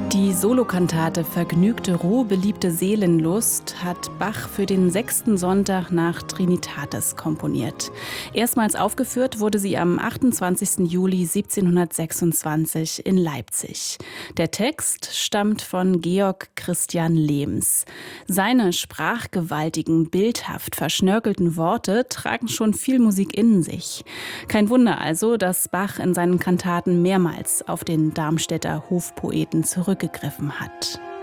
Die Solokantate Vergnügte Ruhe, beliebte Seelenlust hat Bach für den 6. Sonntag nach Trinitatis komponiert. Erstmals aufgeführt wurde sie am 28. Juli 1726 in Leipzig. Der Text stammt von Georg Christian Lehms. Seine sprachgewaltigen, bildhaft verschnörkelten Worte tragen schon viel Musik in sich. Kein Wunder also, dass Bach in seinen Kantaten mehrmals auf den Darmstädter Hofpoeten zurückgegriffen hat.